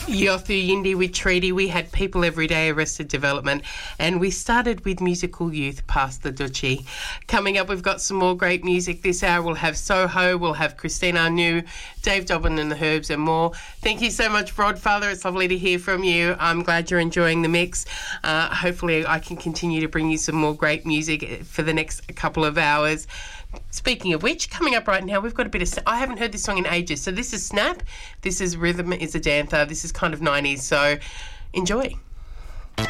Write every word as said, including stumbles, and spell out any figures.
Yothu Yindi with Treaty. We had People Every Day, Arrested Development, and we started with Musical Youth, Past the Duchy. Coming up, we've got some more great music this hour. We'll have Soho, we'll have Christine Arnoux, Dave Dobbin and the Herbs and more. Thank you so much, Broadfather. It's lovely to hear from you. I'm glad you're enjoying the mix. Uh, hopefully I can continue to bring you some more great music for the next couple of hours. Speaking of which, coming up right now, we've got a bit of... I haven't heard this song in ages. So this is Snap. This is Rhythm is a Danther. This is kind of nineties. So enjoy.